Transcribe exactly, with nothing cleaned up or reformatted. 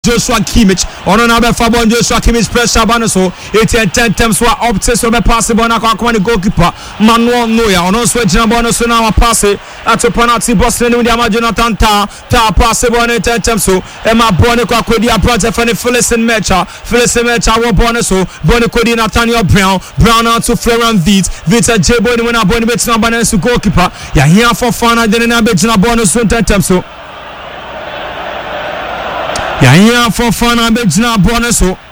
Joshua Kimmich ono na be fa bon Joshua Kimmich pressure ba no so it ten times so up to so be pass ball na kwa the goalkeeper Manuel Neuer ono so gina ball no so na wa pass at penalty box ne ndi ama Jonathan Ta Ta pass ball no ten times so e ma ball ne kwa kwedi approach for the Felicien Mecha Felicien Mecha wo ball no so ball ne kwedi Nathaniel Brown Brown out to Florian Wirtz Wirtz a J boy ne na ball ne betina ba na so goalkeeper ya here for fun and then na be gina ball no so ten times so ya here for fun and be gina ball no so